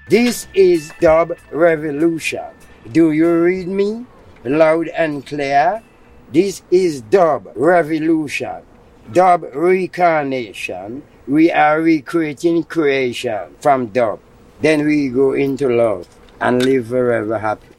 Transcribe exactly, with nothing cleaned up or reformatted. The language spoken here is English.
This is dub revolution. Do you read me? Loud and clear. This is dub revolution. Dub reincarnation. We are recreating creation from dub. Then we go into love and live forever happy.